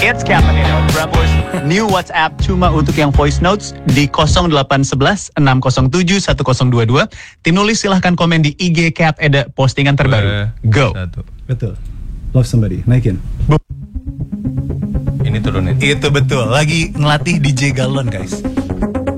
It's Captain Brambors. New WhatsApp cuma untuk yang voice notes di 0811 607 1022. Tim nulis silahkan komen di IG Cap Eda postingan terbaru. Go. Betul. Love somebody. Naikin. Ini turunin. Itu betul. Lagi ngelatih DJ galon guys.